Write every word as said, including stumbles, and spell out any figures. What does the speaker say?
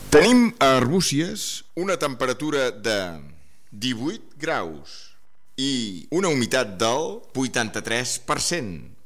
Tenim a Arbúcies una temperatura de divuit graus i una humitat del vuitanta-tres per cent.